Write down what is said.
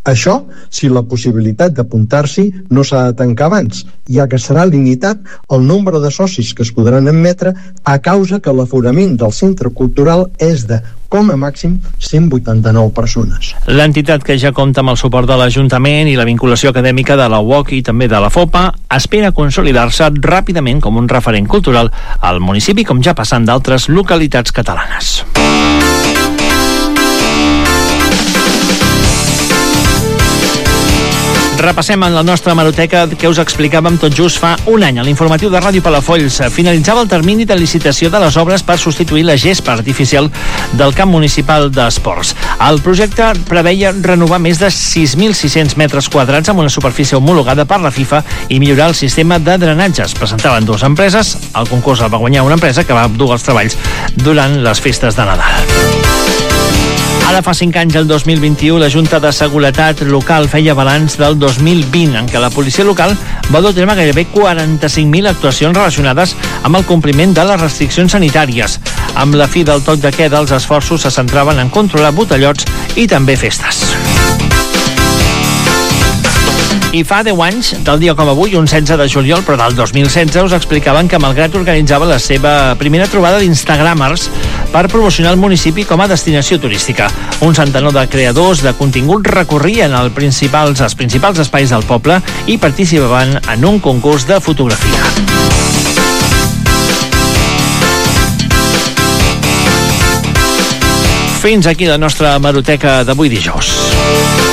Això si la possibilitat d'apuntar-s'hi no s'ha de tancar abans, ja que serà limitat el nombre de socis que es podran admetre a causa que l'aforament del centre cultural és de, com a màxim, 189 persones. L'entitat, que ja compta amb el suport de l'Ajuntament i la vinculació acadèmica de la UOC i també de la FOPA, espera consolidar-se ràpidament com un referent cultural al municipi, com ja passa en d'altres localitats catalanes. Repassem en la nostra hemeroteca que us explicàvem tot just fa un any. A l'informatiu de Ràdio Palafolls finalitzava el termini de licitació de les obres per substituir la gespa artificial del camp municipal d'esports. El projecte preveia renovar més de 6.600 metres quadrats amb una superfície homologada per la FIFA i millorar el sistema de drenatges. Presentaven dues empreses. El concurs el va guanyar una empresa que va dur els treballs durant les festes de Nadal. Ara fa 5 anys, el 2021, la Junta de Seguretat Local feia balanç del 2020, en què la policia local va dur a terme gairebé 45.000 actuacions relacionades amb el compliment de les restriccions sanitàries. Amb la fi del toc de queda, els esforços se centraven en controlar botellots i també festes. I fa 10 anys, tal dia com avui, un 16 de juliol, però del 2016, us explicaven que Malgrat organitzava la seva primera trobada d'Instagramers per promocionar el municipi com a destinació turística. Un centenar de creadors de contingut recorrien els principals espais del poble i participaven en un concurs de fotografia. Fins aquí la nostra hemeroteca d'avui dijous.